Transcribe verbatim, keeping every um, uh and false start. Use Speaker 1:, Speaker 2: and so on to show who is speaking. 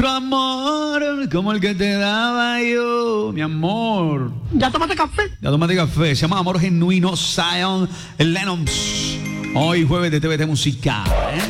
Speaker 1: amor, como el que te daba yo, mi amor.
Speaker 2: ¿Ya tomaste café?
Speaker 1: Ya tomaste café. Se llama Amor Genuino, Zion Lennox. Hoy jueves de T V T Música, ¿eh?